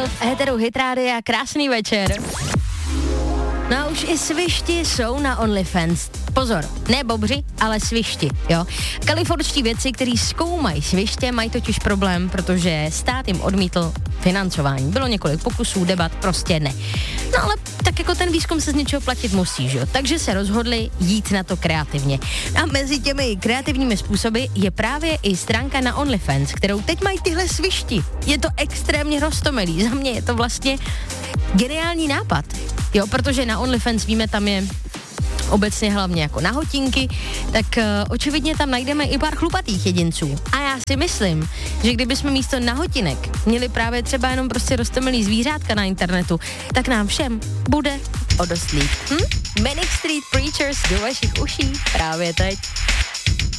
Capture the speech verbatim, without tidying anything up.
v éteru Hit Rádia, krásný večer. No a už i svišti jsou na OnlyFans. Pozor, ne bobři, ale svišti, jo. Kalifornští vědci, kteří zkoumají sviště, mají totiž problém, protože stát jim odmítl financování. Bylo několik pokusů, debat, prostě ne. No ale tak jako ten výzkum se z něčeho platit musí, že jo. Takže se rozhodli jít na to kreativně. A mezi těmi kreativními způsoby je právě i stránka na OnlyFans, kterou teď mají tyhle svišti. Je to extrémně roztomilý. Za mě je to vlastně geniální nápad. Jo, protože na OnlyFans víme, tam je obecně hlavně jako nahotinky, tak uh, očividně tam najdeme i pár chlupatých jedinců. A já si myslím, že kdybychom místo nahotinek měli právě třeba jenom prostě roztomilý zvířátka na internetu, tak nám všem bude o dost líp. Hm? Manic Street Preachers do vašich uší právě teď.